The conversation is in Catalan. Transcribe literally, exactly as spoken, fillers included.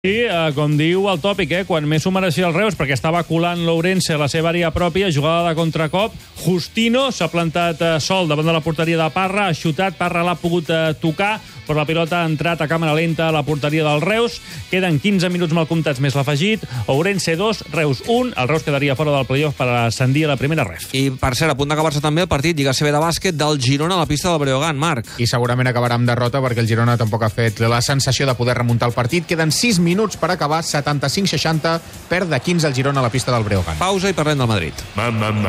Sí, eh, com diu el tòpic, eh, quan més s'ho mereixia el Reus, perquè estava colant l'Ourense a la seva àrea pròpia, jugada de contracop. Justino s'ha plantat eh, sol davant de la porteria de Parra, ha xutat, Parra l'ha pogut eh, tocar, però la pilota ha entrat a càmera lenta a la porteria del Reus. Queden quinze minuts mal comptats més l'afegit. Ourense dos, Reus un. El Reus quedaria fora del playoff per ascendir a la primera ref. I, per cert, a punt d'acabar-se també el partit Lliga C B de bàsquet del Girona a la pista del Breogán, Marc. I segurament acabarà amb derrota perquè el Girona tampoc ha fet la sensació de poder remuntar el partit. Queden sis minuts per acabar, setanta-cinc seixanta, perd de quinze el Girona a la pista del Breogán. Pausa i parlem del Madrid. Mamma